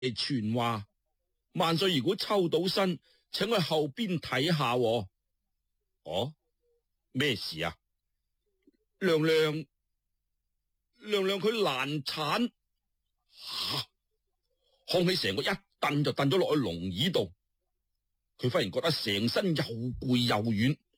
傳話，萬歲如果抽到身，請去後邊睇下喎。哦，咩事啊？娘娘佢難產。吓！康熙成個一蹬就蹬咗落去龍椅度，佢忽然覺得成身又攰又軟，